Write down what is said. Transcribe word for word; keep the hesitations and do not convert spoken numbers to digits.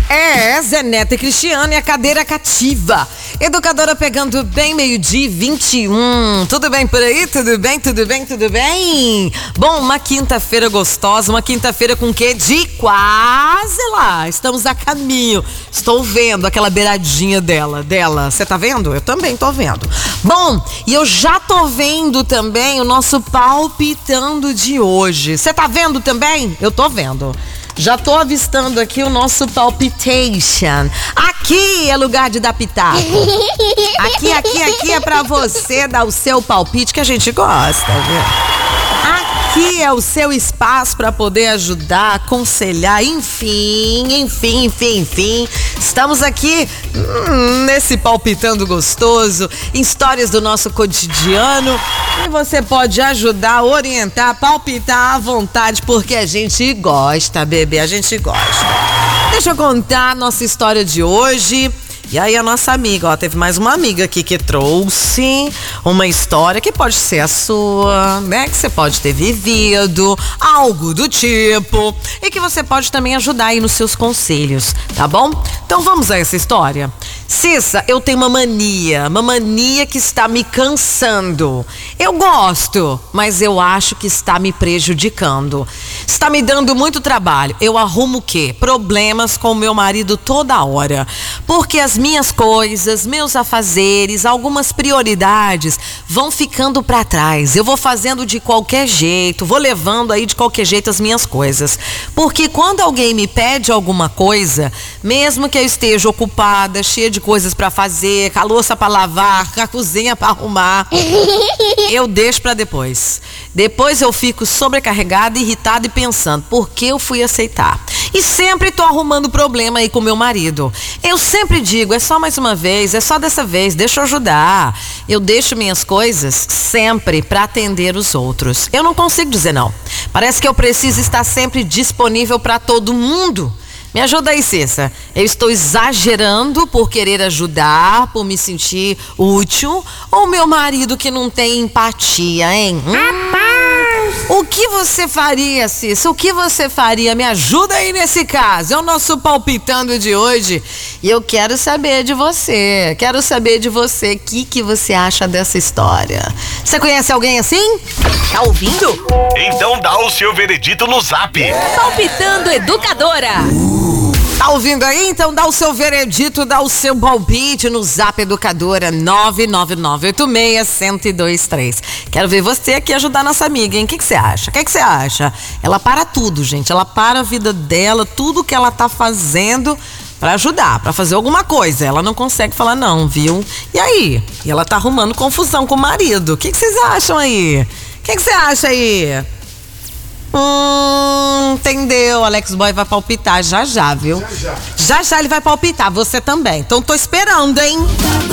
É, Zé Neto e Cristiano e a cadeira cativa. Educadora pegando bem meio-dia e vinte e um. Tudo bem por aí? Tudo bem? Tudo bem? Tudo bem? Bom, uma quinta-feira gostosa, uma quinta-feira com quê? De quase lá. Estamos a caminho. Estou vendo aquela beiradinha dela, dela. Você tá vendo? Eu também tô vendo. Bom, e eu já tô vendo também o nosso palpitando de hoje. Você tá vendo também? Eu tô vendo. Já tô avistando aqui o nosso palpitation. Aqui é lugar de dar pitaco. Aqui, aqui, aqui é pra você dar o seu palpite que a gente gosta, viu? Aqui é o seu espaço para poder ajudar, aconselhar, enfim, enfim, enfim, enfim. Estamos aqui hum, nesse palpitando gostoso, em histórias do nosso cotidiano. E você pode ajudar, orientar, palpitar à vontade, porque a gente gosta, bebê, a gente gosta. Deixa eu contar a nossa história de hoje. E aí a nossa amiga, ó, teve mais uma amiga aqui que trouxe uma história que pode ser a sua, né? Que você pode ter vivido, algo do tipo. E que você pode também ajudar aí nos seus conselhos, tá bom? Então vamos a essa história. Cissa, eu tenho uma mania, uma mania que está me cansando. Eu gosto, mas eu acho que está me prejudicando. Está me dando muito trabalho. Eu arrumo o quê? Problemas com o meu marido toda hora. Porque as minhas coisas, meus afazeres, algumas prioridades vão ficando para trás. Eu vou fazendo de qualquer jeito, vou levando aí de qualquer jeito as minhas coisas. Porque quando alguém me pede alguma coisa, mesmo que eu esteja ocupada, cheia de coisas para fazer, com a louça para lavar, com a cozinha para arrumar, eu deixo para depois. Depois eu fico sobrecarregada, irritada e pensando, por que eu fui aceitar? E sempre tô arrumando problema aí com meu marido. Eu sempre digo, é só mais uma vez, é só dessa vez, deixa eu ajudar. Eu deixo minhas coisas sempre para atender os outros. Eu não consigo dizer não. Parece que eu preciso estar sempre disponível para todo mundo. Me ajuda aí, Cissa. Eu estou exagerando por querer ajudar, por me sentir útil, ou meu marido que não tem empatia, hein? Hum? O que você faria, Cissa? O que você faria? Me ajuda aí nesse caso. É o nosso palpitando de hoje. E eu quero saber de você. Quero saber de você. O que, que você acha dessa história? Você conhece alguém assim? Tá ouvindo? Então dá o seu veredito no Zap. Palpitando Educadora. Tá ouvindo aí? Então dá o seu veredito, dá o seu palpite no Zap Educadora nove nove nove oito seis, um zero dois três. Quero ver você aqui ajudar nossa amiga, hein? O que que você acha? O que que você acha? Ela para tudo, gente. Ela para a vida dela, tudo que ela tá fazendo pra ajudar, pra fazer alguma coisa. Ela não consegue falar não, viu? E aí? E ela tá arrumando confusão com o marido. O que que vocês acham aí? O que que você acha aí? Hum, entendeu? Alex Boy vai palpitar já já, viu? Já já. Já já ele vai palpitar, você também. Então tô esperando, hein?